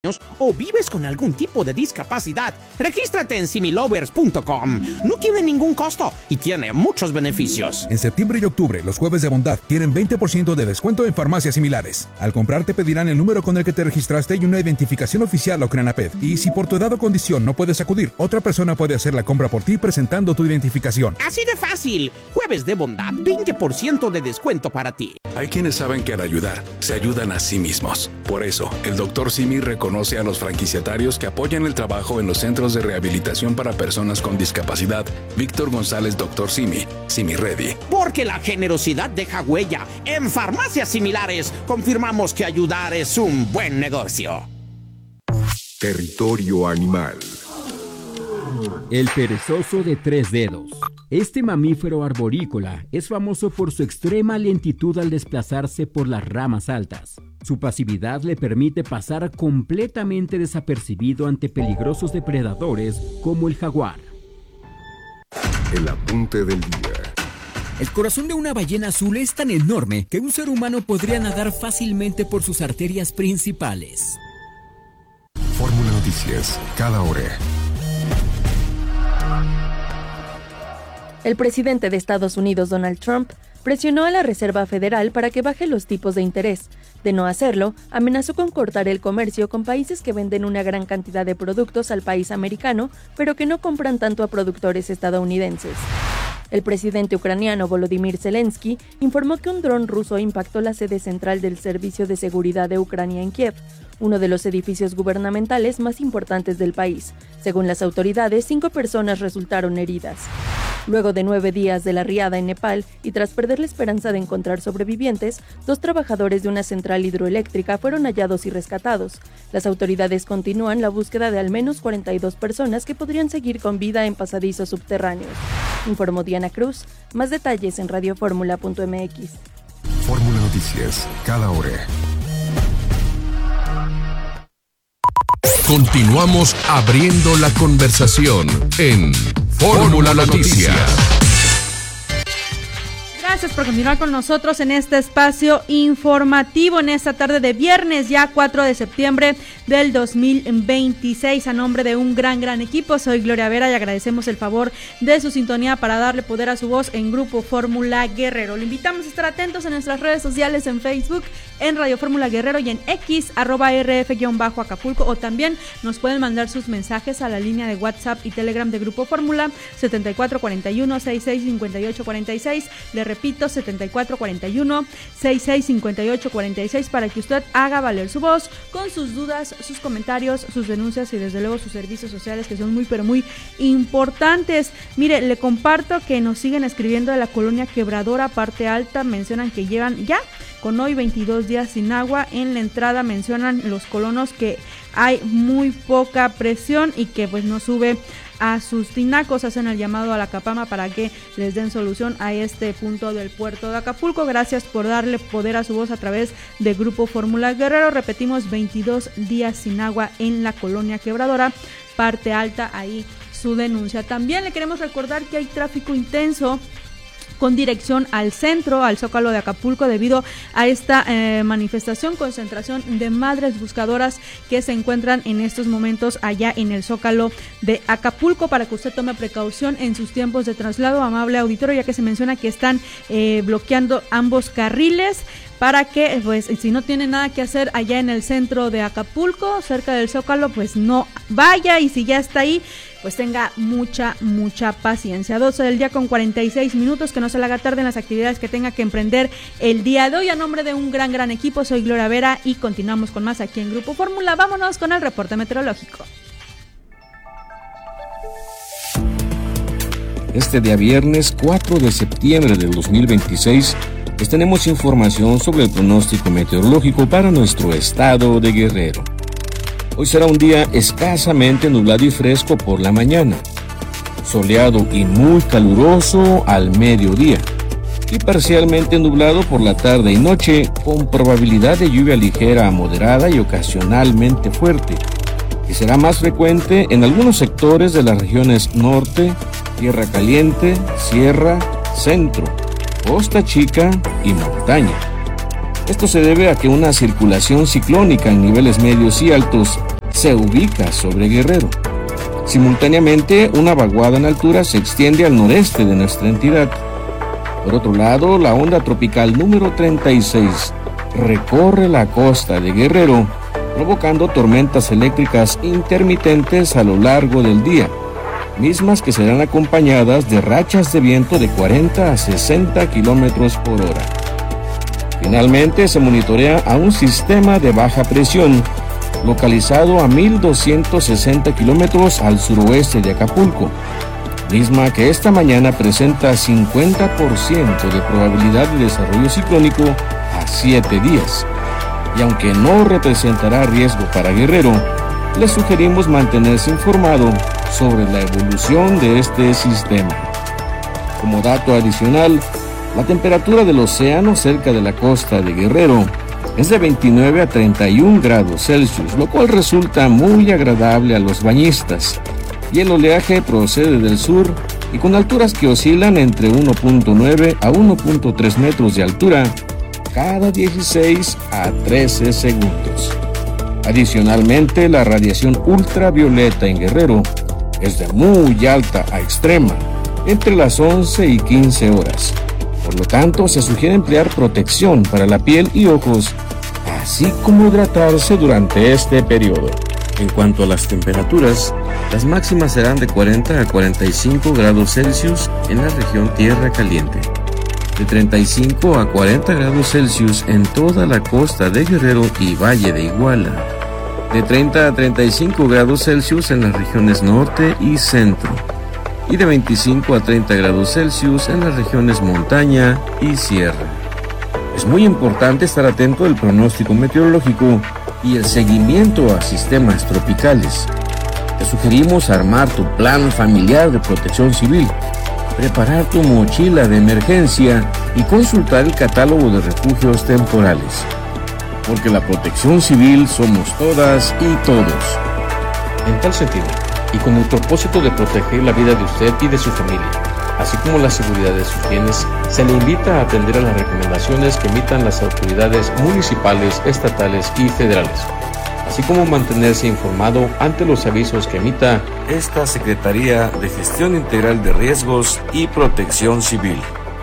o vives con algún tipo de discapacidad, regístrate en similovers.com. No tiene ningún costo y tiene muchos beneficios. En septiembre y octubre, los jueves de bondad tienen 20% de descuento en farmacias similares. Al comprar te pedirán el número con el que te registraste y una identificación oficial o Crenaped. Y si por tu edad o condición no puedes acudir, otra persona puede hacer la compra por ti presentando tu identificación. Así de fácil. Jueves de bondad, 20% de descuento para ti. Hay quienes saben que al ayudar, se ayudan a sí mismos. Por eso, el Dr. Simi reconoce a los franquiciatarios que apoyan el trabajo en los centros de rehabilitación para personas con discapacidad. Víctor González, Dr. Simi, Simi Ready. Porque la generosidad deja huella. En farmacias similares, confirmamos que ayudar es un buen negocio. Territorio animal. El perezoso de 3 dedos. Este mamífero arborícola es famoso por su extrema lentitud al desplazarse por las ramas altas. Su pasividad le permite pasar completamente desapercibido ante peligrosos depredadores como el jaguar. El apunte del día. El corazón de una ballena azul es tan enorme que un ser humano podría nadar fácilmente por sus arterias principales. Fórmula Noticias, cada hora. El presidente de Estados Unidos, Donald Trump, presionó a la Reserva Federal para que baje los tipos de interés. De no hacerlo, amenazó con cortar el comercio con países que venden una gran cantidad de productos al país americano, pero que no compran tanto a productores estadounidenses. El presidente ucraniano Volodymyr Zelensky informó que un dron ruso impactó la sede central del Servicio de Seguridad de Ucrania en Kiev, uno de los edificios gubernamentales más importantes del país. Según las autoridades, 5 personas resultaron heridas. Luego de 9 días de la riada en Nepal y tras perder la esperanza de encontrar sobrevivientes, 2 trabajadores de una central hidroeléctrica fueron hallados y rescatados. Las autoridades continúan la búsqueda de al menos 42 personas que podrían seguir con vida en pasadizos subterráneos. Informó Diana Cruz. Más detalles en radioformula.mx. Fórmula Noticias, cada hora. Continuamos abriendo la conversación en Fórmula Noticias. Gracias por continuar con nosotros en este espacio informativo en esta tarde de viernes, ya 4 de septiembre del 2026. A nombre de un gran equipo, soy Gloria Vera y agradecemos el favor de su sintonía para darle poder a su voz en Grupo Fórmula Guerrero. Le invitamos a estar atentos en nuestras redes sociales, en Facebook, en Radio Fórmula Guerrero y en X, @RF_Acapulco, o también nos pueden mandar sus mensajes a la línea de WhatsApp y Telegram de Grupo Fórmula 7441-665846. Le repito, 7441-665846 para que usted haga valer su voz con sus dudas, sus comentarios, sus denuncias y desde luego sus servicios sociales, que son muy pero muy importantes. Mire, le comparto que nos siguen escribiendo de la colonia Quebradora, Parte Alta. Mencionan que llevan ya con hoy 22 días sin agua. En la entrada mencionan los colonos que hay muy poca presión y que pues no sube a sus tinacos. Hacen el llamado a la Capama para que les den solución a este punto del puerto de Acapulco. Gracias por darle poder a su voz a través de Grupo Fórmula Guerrero. Repetimos, 22 días sin agua en la colonia Quebradora, Parte Alta, ahí su denuncia. También le queremos recordar que hay tráfico intenso con dirección al centro, al Zócalo de Acapulco, debido a esta concentración de madres buscadoras que se encuentran en estos momentos allá en el Zócalo de Acapulco, para que usted tome precaución en sus tiempos de traslado, amable auditorio, ya que se menciona que están bloqueando ambos carriles, para que, pues, si no tiene nada que hacer allá en el centro de Acapulco, cerca del Zócalo, pues no vaya, y si ya está ahí, pues tenga mucha paciencia. 12 del día con 46 minutos, que no se le haga tarde en las actividades que tenga que emprender el día de hoy. A nombre de un gran equipo, soy Gloria Vera y continuamos con más aquí en Grupo Fórmula. Vámonos con el reporte meteorológico. Este día viernes 4 de septiembre del 2026 les tenemos información sobre el pronóstico meteorológico para nuestro estado de Guerrero. Hoy será un día escasamente nublado y fresco por la mañana, soleado y muy caluroso al mediodía, y parcialmente nublado por la tarde y noche, con probabilidad de lluvia ligera a moderada y ocasionalmente fuerte, que será más frecuente en algunos sectores de las regiones norte, Tierra Caliente, Sierra, Centro, Costa Chica y Montaña. Esto se debe a que una circulación ciclónica en niveles medios y altos se ubica sobre Guerrero. Simultáneamente, una vaguada en altura se extiende al noreste de nuestra entidad. Por otro lado, la onda tropical número 36 recorre la costa de Guerrero, provocando tormentas eléctricas intermitentes a lo largo del día, mismas que serán acompañadas de rachas de viento de 40 a 60 kilómetros por hora. Finalmente, se monitorea a un sistema de baja presión localizado a 1.260 kilómetros al suroeste de Acapulco, misma que esta mañana presenta 50% de probabilidad de desarrollo ciclónico a 7 días. Y aunque no representará riesgo para Guerrero, le sugerimos mantenerse informado sobre la evolución de este sistema. Como dato adicional, la temperatura del océano cerca de la costa de Guerrero es de 29 a 31 grados Celsius, lo cual resulta muy agradable a los bañistas. Y el oleaje procede del sur y con alturas que oscilan entre 1.9 a 1.3 metros de altura cada 16 a 13 segundos. Adicionalmente, la radiación ultravioleta en Guerrero es de muy alta a extrema, entre las 11 y 15 horas. Por lo tanto, se sugiere emplear protección para la piel y ojos, así como hidratarse durante este periodo. En cuanto a las temperaturas, las máximas serán de 40 a 45 grados Celsius en la región Tierra Caliente, de 35 a 40 grados Celsius en toda la costa de Guerrero y Valle de Iguala, de 30 a 35 grados Celsius en las regiones norte y centro, y de 25 a 30 grados Celsius en las regiones montaña y sierra. Es muy importante estar atento al pronóstico meteorológico y el seguimiento a sistemas tropicales. Te sugerimos armar tu plan familiar de protección civil, preparar tu mochila de emergencia y consultar el catálogo de refugios temporales. Porque la protección civil somos todas y todos. En tal sentido, y con el propósito de proteger la vida de usted y de su familia, así como la seguridad de sus bienes, se le invita a atender a las recomendaciones que emitan las autoridades municipales, estatales y federales, así como mantenerse informado ante los avisos que emita esta Secretaría de Gestión Integral de Riesgos y Protección Civil.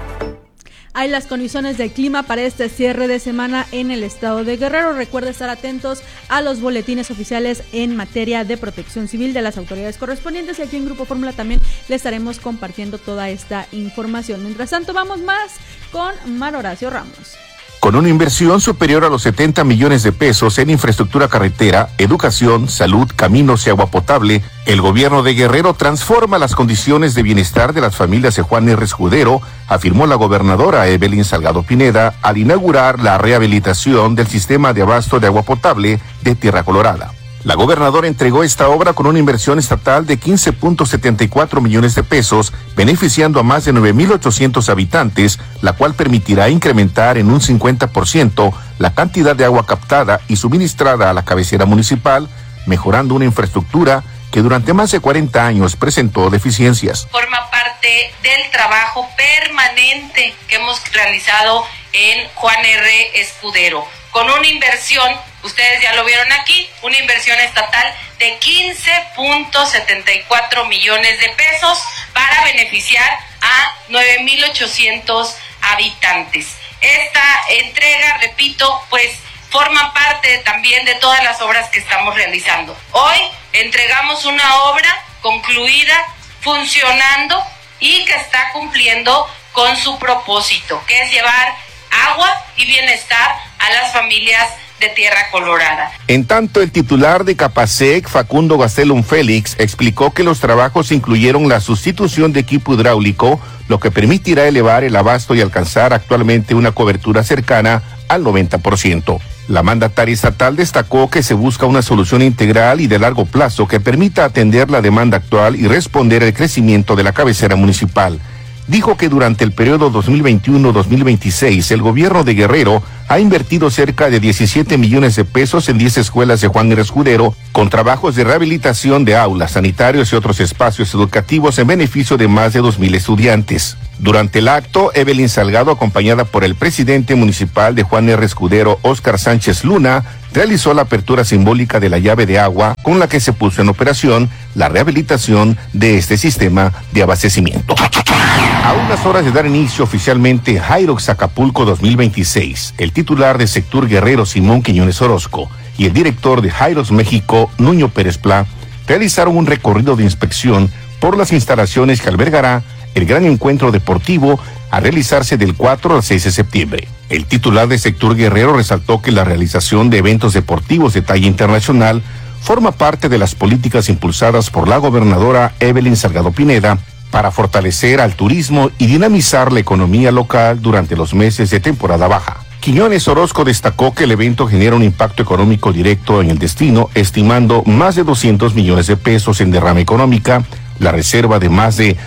Hay las condiciones del clima para este cierre de semana en el estado de Guerrero. Recuerda estar atentos a los boletines oficiales en materia de protección civil de las autoridades correspondientes, y aquí en Grupo Fórmula también le estaremos compartiendo toda esta información. Mientras tanto, vamos más con Mar Horacio Ramos. Con una inversión superior a los 70 millones de pesos en infraestructura carretera, educación, salud, caminos y agua potable, el gobierno de Guerrero transforma las condiciones de bienestar de las familias de Juan R. Escudero, afirmó la gobernadora Evelyn Salgado Pineda al inaugurar la rehabilitación del sistema de abasto de agua potable de Tierra Colorada. La gobernadora entregó esta obra con una inversión estatal de 15.74 millones de pesos, beneficiando a más de 9.800 habitantes, la cual permitirá incrementar en un 50% la cantidad de agua captada y suministrada a la cabecera municipal, mejorando una infraestructura que durante más de 40 años presentó deficiencias. Forma parte del trabajo permanente que hemos realizado en Juan R. Escudero, con una inversión, ustedes ya lo vieron aquí, una inversión estatal de 15.74 millones de pesos para beneficiar a 9.800 habitantes. Esta entrega, repito, pues forma parte también de todas las obras que estamos realizando. Hoy entregamos una obra concluida, funcionando y que está cumpliendo con su propósito, que es llevar agua y bienestar a las familias de Tierra Colorada. En tanto, el titular de Capasec, Facundo Gastelum Félix, explicó que los trabajos incluyeron la sustitución de equipo hidráulico, lo que permitirá elevar el abasto y alcanzar actualmente una cobertura cercana al 90%. La mandataria estatal destacó que se busca una solución integral y de largo plazo que permita atender la demanda actual y responder al crecimiento de la cabecera municipal. Dijo que durante el periodo 2021-2026 el gobierno de Guerrero ha invertido cerca de 17 millones de pesos en 10 escuelas de Juan R. Escudero, con trabajos de rehabilitación de aulas, sanitarios y otros espacios educativos en beneficio de más de 2,000 estudiantes. Durante el acto, Evelyn Salgado, acompañada por el presidente municipal de Juan R. Escudero, Óscar Sánchez Luna, realizó la apertura simbólica de la llave de agua con la que se puso en operación la rehabilitación de este sistema de abastecimiento. A unas horas de dar inicio oficialmente Hyrox Acapulco 2026, el titular de Sectur Guerrero, Simón Quiñones Orozco, y el director de Hyrox México, Nuño Pérez Pla, realizaron un recorrido de inspección por las instalaciones que albergará el gran encuentro deportivo a realizarse del 4 al 6 de septiembre. El titular de Sectur Guerrero resaltó que la realización de eventos deportivos de talla internacional forma parte de las políticas impulsadas por la gobernadora Evelyn Salgado Pineda para fortalecer al turismo y dinamizar la economía local durante los meses de temporada baja. Quiñones Orozco destacó que el evento genera un impacto económico directo en el destino, estimando más de 200 millones de pesos en derrama económica, la reserva de más de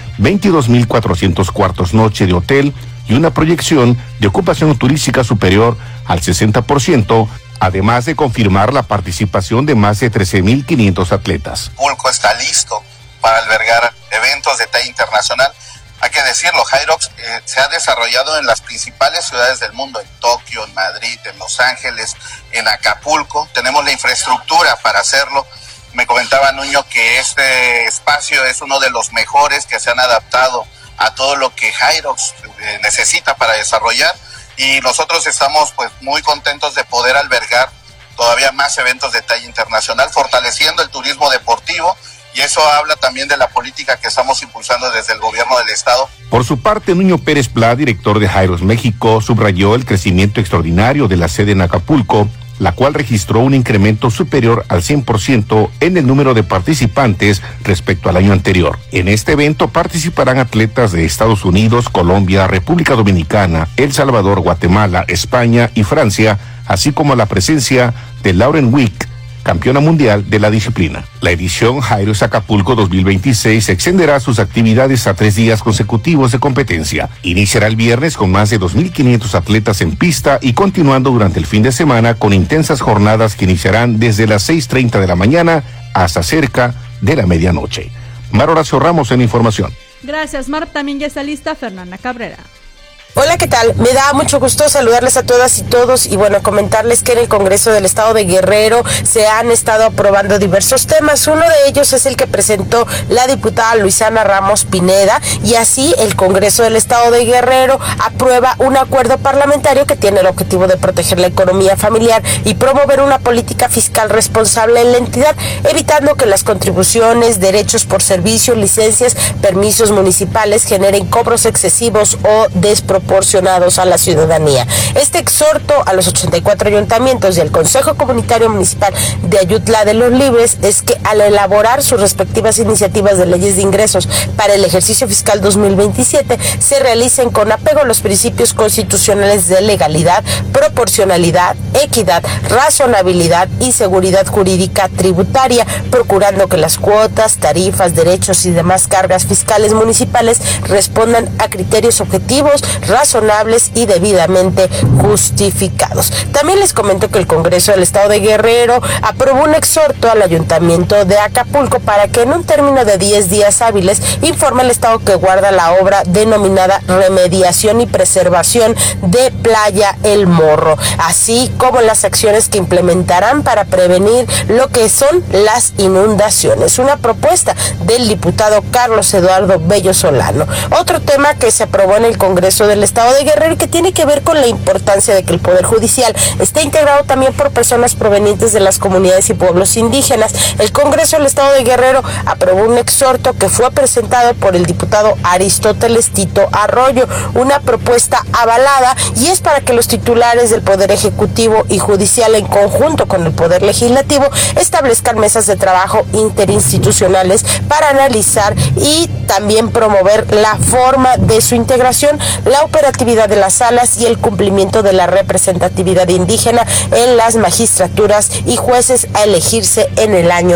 22.400 cuartos noche de hotel y una proyección de ocupación turística superior al 60%, además de confirmar la participación de más de 13.500 atletas. Acapulco está listo para albergar eventos de talla internacional. Hay que decirlo, Hyrox se ha desarrollado en las principales ciudades del mundo, en Tokio, en Madrid, en Los Ángeles, en Acapulco. Tenemos la infraestructura para hacerlo. Me comentaba Nuño que este espacio es uno de los mejores que se han adaptado a todo lo que Hyrox necesita para desarrollar, y nosotros estamos pues muy contentos de poder albergar todavía más eventos de talla internacional, fortaleciendo el turismo deportivo, y eso habla también de la política que estamos impulsando desde el gobierno del estado. Por su parte, Nuño Pérez Pla, director de Hyrox México, subrayó el crecimiento extraordinario de la sede en Acapulco, la cual registró un incremento superior al 100% en el número de participantes respecto al año anterior. En este evento participarán atletas de Estados Unidos, Colombia, República Dominicana, El Salvador, Guatemala, España y Francia, así como la presencia de Lauren Wick, campeona mundial de la disciplina. La edición Hyrox Acapulco 2026 extenderá sus actividades a 3 días consecutivos de competencia. Iniciará el viernes con más de 2.500 atletas en pista y continuando durante el fin de semana con intensas jornadas que iniciarán desde las 6:30 de la mañana hasta cerca de la medianoche. Mar Horacio Ramos en información. Gracias, Mar. También ya está lista Fernanda Cabrera. Hola, ¿qué tal? Me da mucho gusto saludarles a todas y todos y bueno, comentarles que en el Congreso del Estado de Guerrero se han estado aprobando diversos temas. Uno de ellos es el que presentó la diputada Luisana Ramos Pineda, y así el Congreso del Estado de Guerrero aprueba un acuerdo parlamentario que tiene el objetivo de proteger la economía familiar y promover una política fiscal responsable en la entidad, evitando que las contribuciones, derechos por servicios, licencias, permisos municipales generen cobros excesivos o desproporcionados a la ciudadanía. Este exhorto a los 84 ayuntamientos y al Consejo Comunitario Municipal de Ayutla de los Libres es que al elaborar sus respectivas iniciativas de leyes de ingresos para el ejercicio fiscal 2027 se realicen con apego a los principios constitucionales de legalidad, proporcionalidad, equidad, razonabilidad y seguridad jurídica tributaria, procurando que las cuotas, tarifas, derechos y demás cargas fiscales municipales respondan a criterios objetivos, razonables y debidamente justificados. También les comento que el Congreso del Estado de Guerrero aprobó un exhorto al Ayuntamiento de Acapulco para que en un término de 10 días hábiles informe al Estado que guarda la obra denominada Remediación y Preservación de Playa El Morro, así como las acciones que implementarán para prevenir lo que son las inundaciones. Una propuesta del diputado Carlos Eduardo Bello Solano. Otro tema que se aprobó en el Congreso del Estado de Guerrero y que tiene que ver con la importancia de que el Poder Judicial esté integrado también por personas provenientes de las comunidades y pueblos indígenas. El Congreso del Estado de Guerrero aprobó un exhorto que fue presentado por el diputado Aristóteles Tito Arroyo, una propuesta avalada, y es para que los titulares del Poder Ejecutivo y Judicial en conjunto con el Poder Legislativo establezcan mesas de trabajo interinstitucionales para analizar y también promover la forma de su integración, la operatividad de las salas y el cumplimiento de la representatividad indígena en las magistraturas y jueces a elegirse en el año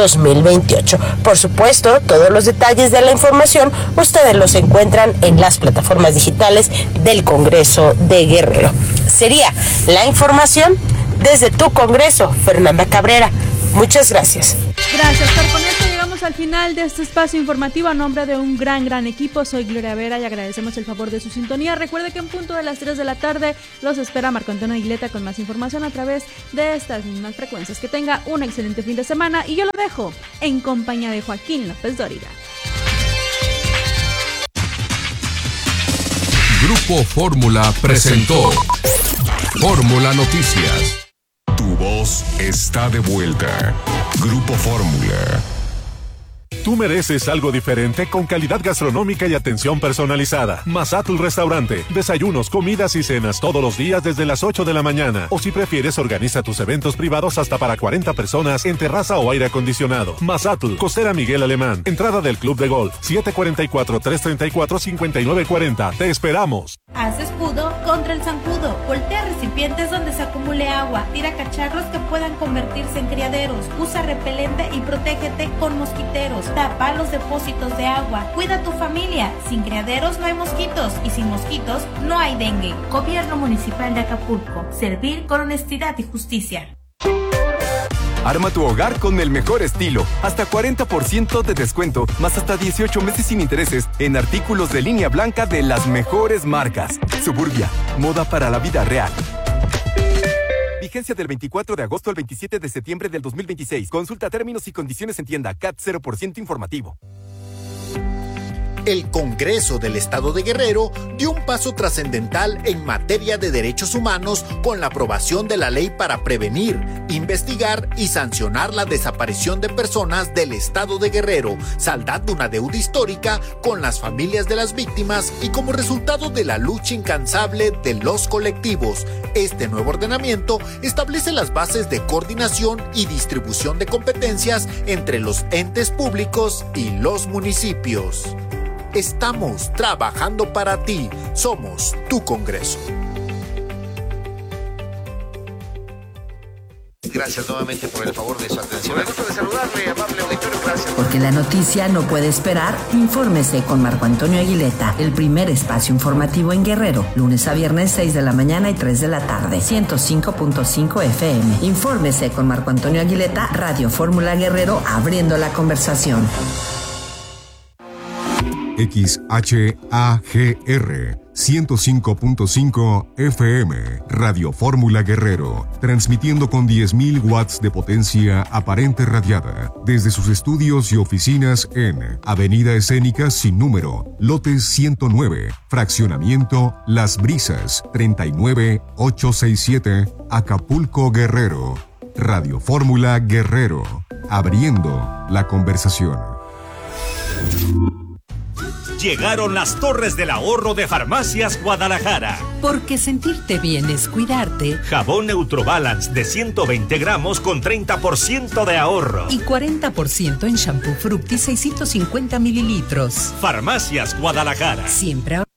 2028. Por supuesto, todos los detalles de la información ustedes los encuentran en las plataformas digitales del Congreso de Guerrero. Sería la información desde tu Congreso, Fernanda Cabrera. Muchas gracias. Gracias, Fer. Con esto llegamos al final de este espacio informativo. A nombre de un gran equipo, soy Gloria Vera y agradecemos el favor de su sintonía. Recuerde que en punto de las 3 de la tarde los espera Marco Antonio Aguileta con más información a través de estas mismas frecuencias. Que tenga un excelente fin de semana y yo lo dejo en compañía de Joaquín López Dóriga. Grupo Fórmula presentó Fórmula Noticias. Tu voz está de vuelta. Grupo Fórmula. Tú mereces algo diferente con calidad gastronómica y atención personalizada. Mazatl Restaurante. Desayunos, comidas y cenas todos los días desde las 8 de la mañana. O si prefieres, organiza tus eventos privados hasta para 40 personas en terraza o aire acondicionado. Mazatl, Costera Miguel Alemán. Entrada del Club de Golf. 744-334-5940. Te esperamos. Haz escudo contra el zancudo. Voltea recipientes donde se acumule agua. Tira cacharros que puedan convertirse en criaderos. Usa repelente y protégete con mosquiteros. Tapa los depósitos de agua. Cuida a tu familia. Sin criaderos no hay mosquitos y sin mosquitos no hay dengue. Gobierno Municipal de Acapulco. Servir con honestidad y justicia. Arma tu hogar con el mejor estilo. Hasta 40% de descuento, más hasta 18 meses sin intereses en artículos de línea blanca de las mejores marcas. Suburbia, moda para la vida real. Vigencia del 24 de agosto al 27 de septiembre del 2026. Consulta términos y condiciones en tienda. CAT 0% informativo. El Congreso del Estado de Guerrero dio un paso trascendental en materia de derechos humanos con la aprobación de la ley para prevenir, investigar y sancionar la desaparición de personas del Estado de Guerrero, saldando una deuda histórica con las familias de las víctimas y como resultado de la lucha incansable de los colectivos. Este nuevo ordenamiento establece las bases de coordinación y distribución de competencias entre los entes públicos y los municipios. Estamos trabajando para ti. Somos tu Congreso. Gracias nuevamente por el favor de su atención. Me gusta de saludarle, amable auditorio. Gracias. Porque la noticia no puede esperar, infórmese con Marco Antonio Aguileta, el primer espacio informativo en Guerrero, lunes a viernes 6 de la mañana y 3 de la tarde, 105.5 FM. Infórmese con Marco Antonio Aguileta, Radio Fórmula Guerrero, abriendo la conversación. XHAGR 105.5 FM, Radio Fórmula Guerrero, transmitiendo con 10.000 watts de potencia aparente radiada, desde sus estudios y oficinas en Avenida Escénica sin número, lote 109, fraccionamiento Las Brisas, 39867, Acapulco, Guerrero. Radio Fórmula Guerrero, abriendo la conversación. Llegaron las Torres del Ahorro de Farmacias Guadalajara. Porque sentirte bien es cuidarte. Jabón Neutrobalance de 120 gramos con 30% de ahorro. Y 40% en shampoo Fructi 650 mililitros. Farmacias Guadalajara. Siempre